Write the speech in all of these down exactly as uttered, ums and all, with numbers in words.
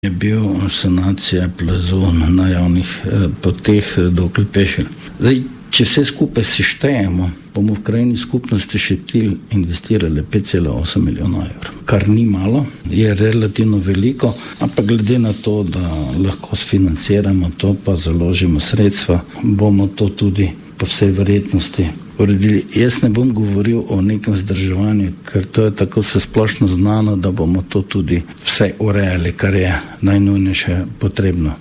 Je bil sanacija plazu na javnih poteh do Klepeša. Zdaj, če vse skupaj seštejemo, bomo v krajni skupnosti Šentilj investirali pet cela osem milijona evrov. Kar ni malo, je relativno veliko, ampak glede na to, da lahko sfinanciramo to, pa založimo sredstva, bomo to tudi po vsej verjetnosti uredili. Jaz ne bom govoril o nekem zdrževanju, ker to je tako vse splošno znano, da bomo to tudi vse urejali, kar je najnujnejše potrebno.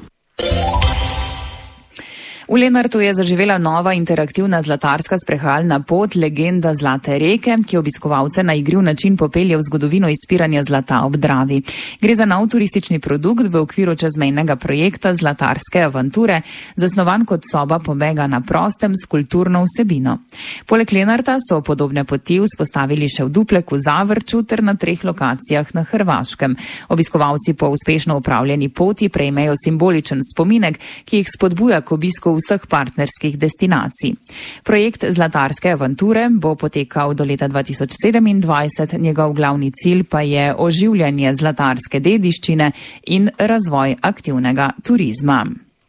V Lenartu je zaživela nova interaktivna zlatarska sprehajalna pot Legenda Zlate reke, ki obiskovalce na igriv način popelje v zgodovino izpiranja zlata ob Dravi. Gre za nov turistični produkt v okviru čezmejnega projekta Zlatarske avanture, zasnovan kot soba pobega na prostem s kulturno vsebino. Poleg Lenarta so podobne poti vzpostavili še v Dupleku, Zavrču ter na treh lokacijah na Hrvaškem. Obiskovalci po uspešno upravljeni poti prejmejo simboličen spominek, ki jih spodbuja k obisku vseh partnerskih destinacij. Projekt Zlatarske avanture bo potekal do leta dva tisoč sedemindvajset, njegov glavni cilj pa je oživljanje zlatarske dediščine in razvoj aktivnega turizma.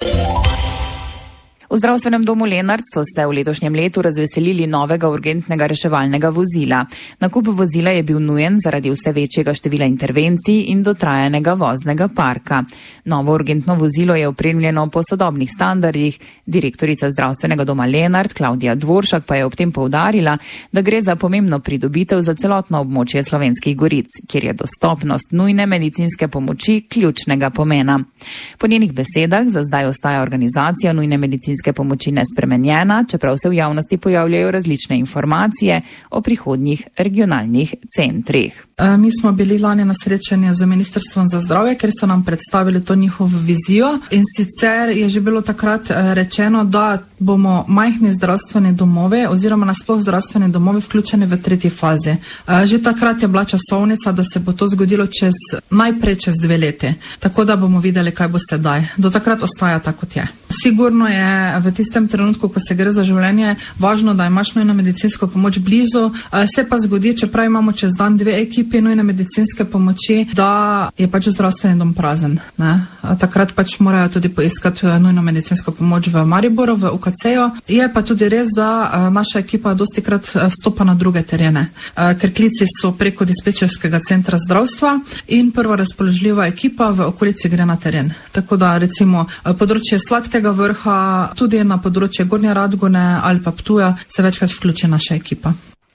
V zdravstvenem domu Lenart so se v letošnjem letu razveselili novega urgentnega reševalnega vozila. Nakup vozila je bil nujen zaradi vse večjega števila intervencij in dotrajanega voznega parka. Novo urgentno vozilo je opremljeno po sodobnih standardih. Direktorica zdravstvenega doma Lenart, Klavdija Dvoršak, pa je ob tem poudarila, da gre za pomembno pridobitev za celotno območje Slovenskih goric, kjer je dostopnost nujne medicinske pomoči ključnega pomena. Po njenih besedah za zdaj ostaja organizacija nujne medicinske pomoči nespremenjena, čeprav se v javnosti pojavljajo različne informacije o prihodnjih regionalnih centrih. Mi smo bili lani na srečanju z Ministrstvom za zdravje, ker so nam predstavili to njihovo vizijo, in sicer je že bilo takrat rečeno, da bomo majhni zdravstveni domove oziroma nasploh zdravstveni domove vključeni v tretji fazi. Že takrat je bila časovnica, da se bo to zgodilo čez, najprej čez dve leti, tako da bomo videli, kaj bo sedaj. Do takrat ostaja tako, kot je. Sigurno je v tistem trenutku, ko se gre za življenje, važno, da imaš nujno medicinsko pomoč blizu. Se pa zgodi, čeprav imamo čez dan dve ekipi nujne medicinske pomoči, da je pač zdravstveni dom prazen. Ne? Takrat pač morajo tudi poiskati nujno medicinsko pomoč v Mariboru, v U K C-ju. Je pa tudi res, da naša ekipa dosti krat vstopa na druge terene, ker klici so preko dispečerskega centra zdravstva in prva razpoložljiva ekipa v okolici gre na teren. Tako da recimo področje Sladkega Vrha, tudi na področje Gornje Radgone ali pa Ptuja se večkrat vključi naša ekipa.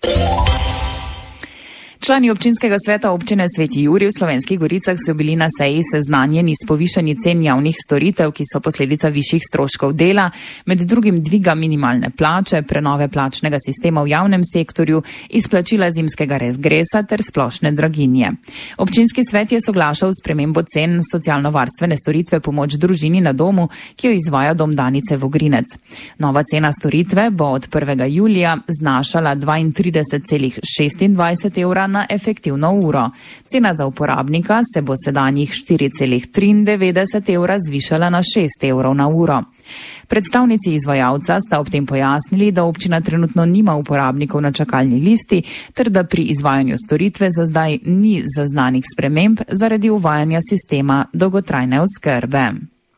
Člani občinskega sveta občine Sveti Jurij v Slovenskih Goricah so bili na seji seznanjeni s povišanji cen javnih storitev, ki so posledica višjih stroškov dela, med drugim dviga minimalne plače, prenove plačnega sistema v javnem sektorju, izplačila zimskega regresa ter splošne draginje. Občinski svet je soglašal s spremembo cen socialno-varstvene storitve pomoč družini na domu, ki jo izvaja Dom Danice Vogrinec. Nova cena storitve bo od prvega julija znašala dvaintrideset cela šestindvajset evra na efektivno uro. Cena za uporabnika se bo sedanjih štiri cela triindevetdeset evra zvišala na šest evrov na uro. Predstavnici izvajalca sta ob tem pojasnili, da občina trenutno nima uporabnikov na čakalni listi ter da pri izvajanju storitve za zdaj ni zaznanih sprememb zaradi uvajanja sistema dolgotrajne oskrbe.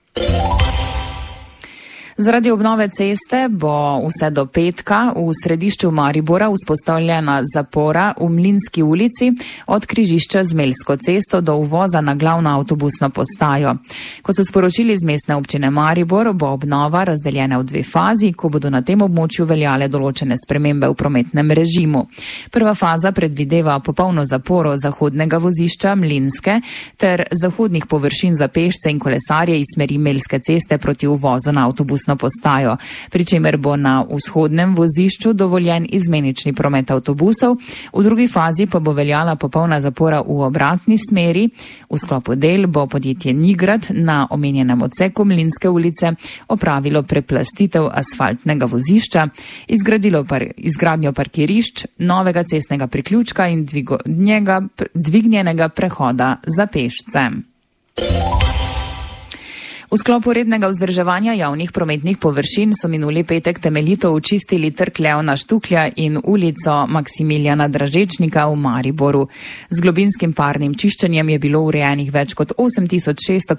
Zaradi obnove ceste bo vse do petka v središču Maribora vzpostavljena zapora v Mlinski ulici od križišča z Melsko cesto do uvoza na glavno avtobusno postajo. Kot so sporočili z mestne občine Maribor, bo obnova razdeljena v dve fazi, ko bodo na tem območju veljale določene spremembe v prometnem režimu. Prva faza predvideva popolno zaporo zahodnega vozišča Mlinske ter zahodnih površin za pešce in kolesarje iz smeri Melske ceste proti uvozu na avtobusno postajo, pri čemer bo na vzhodnem vozišču dovoljen izmenični promet avtobusov, v drugi fazi pa bo veljala popolna zapora v obratni smeri. V sklopu del bo podjetje Nigrad na omenjenem odseku Mlinske ulice opravilo preplastitev asfaltnega vozišča, izgradilo par, izgradnjo parkirišč, novega cestnega priključka in dvigo, njega, dvignjenega prehoda za pešce. V sklopu rednega vzdrževanja javnih prometnih površin so minuli petek temeljito očistili Trg Leona Štuklja in ulico Maksimiljana Dražečnika v Mariboru. Z globinskim parnim čiščenjem je bilo urejenih več kot osem tisoč šeststo